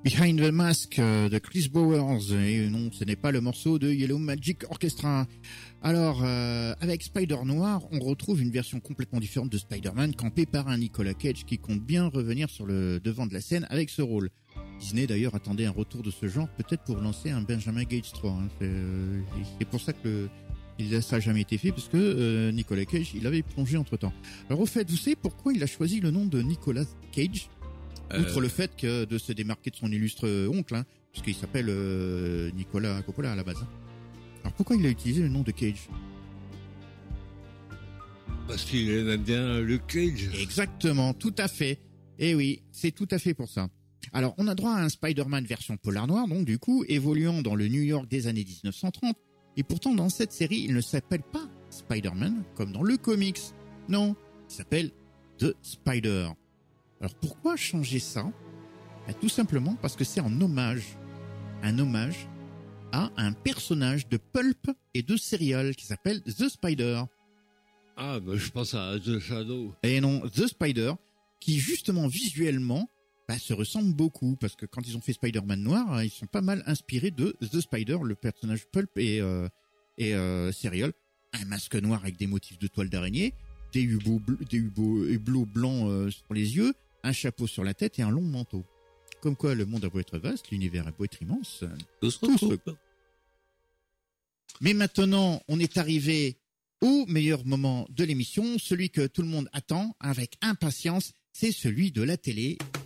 Behind the Mask de Chris Bowers. Et non, ce n'est pas le morceau de Yellow Magic Orchestra. Alors, avec Spider Noir, on retrouve une version complètement différente de Spider-Man, campé par un Nicolas Cage qui compte bien revenir sur le devant de la scène avec ce rôle. Disney d'ailleurs attendait un retour de ce genre, peut-être pour lancer un Benjamin Gates 3. Hein. C'est pour ça que ça n'a jamais été fait, parce que Nicolas Cage, il avait plongé entre-temps. Alors au fait, vous savez pourquoi il a choisi le nom de Nicolas Cage ? Outre le fait que de se démarquer de son illustre oncle, hein, puisqu'il s'appelle Nicolas Coppola à la base. Alors pourquoi il a utilisé le nom de Cage ? Parce qu'il aime bien le Cage. Exactement, tout à fait. Eh oui, c'est tout à fait pour ça. Alors on a droit à un Spider-Man version polar noir, donc du coup, évoluant dans le New York des années 1930, et pourtant dans cette série, il ne s'appelle pas Spider-Man, comme dans le comics. Non, il s'appelle The Spider. Alors pourquoi changer ça ? Tout simplement parce que c'est un hommage à un personnage de pulp et de serial qui s'appelle The Spider. Ah, bah, je pense à The Shadow. Et non, The Spider, qui justement visuellement se ressemble beaucoup, parce que quand ils ont fait Spider-Man noir, ils sont pas mal inspirés de The Spider, le personnage pulp et serial. Un masque noir avec des motifs de toile d'araignée, des hublots blancs sur les yeux, un chapeau sur la tête et un long manteau. Comme quoi, le monde a beau être vaste, l'univers a beau être immense. Mais maintenant, on est arrivé au meilleur moment de l'émission, celui que tout le monde attend avec impatience, c'est celui de la télé.